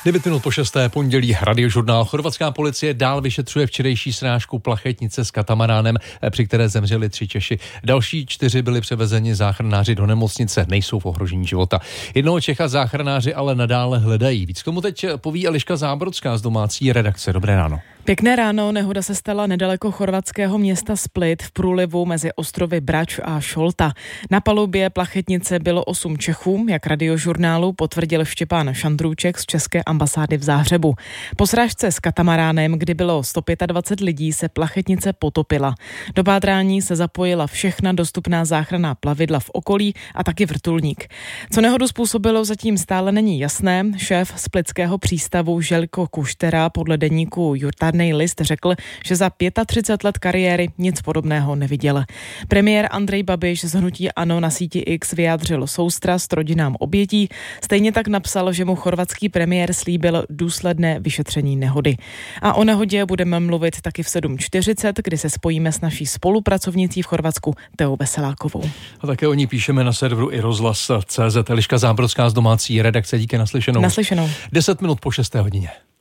9 minut po 6. pondělí, Radiožurnál. Chorvatská policie dál vyšetřuje včerejší srážku plachetnice s katamaránem, při které zemřeli 3 Češi. Další 4 byli převezeni záchranáři do nemocnice, nejsou v ohrožení života. Jednoho Čecha záchranáři ale nadále hledají. Víc k tomu teď poví Eliška Zábrodská z domácí redakce. Dobré ráno. Pěkné ráno, nehoda se stala nedaleko chorvatského města Split v průlivu mezi ostrovy Brač a Šolta. Na palubě plachetnice bylo 8 Čechů, jak Radiožurnálu potvrdil Štěpán Šandrůček z České ambasády v Záhřebu. Po srážce s katamaránem, kdy bylo 125 lidí, se plachetnice potopila. Do pátrání se zapojila všechna dostupná záchranná plavidla v okolí a taky vrtulník. Co nehodu způsobilo, zatím stále není jasné. Šéf splitského přístavu Željko Kuštera podle deníku Jutarnej list řekl, že za 35 let kariéry nic podobného neviděl. Premiér Andrej Babiš z hnutí ANO na síti X vyjádřil soustrast rodinám obětí, stejně tak napsal, že mu chorvatský premiér slíbil důsledné vyšetření nehody. A o nehodě budeme mluvit taky v 7:40, kdy se spojíme s naší spolupracovnicí v Chorvatsku Teou Veselákovou. A také o ní píšeme na serveru i rozhlas.cz. Eliška Zábrodská z domácí redakce, díky naslyšenou. 10 minut po 6. hodině.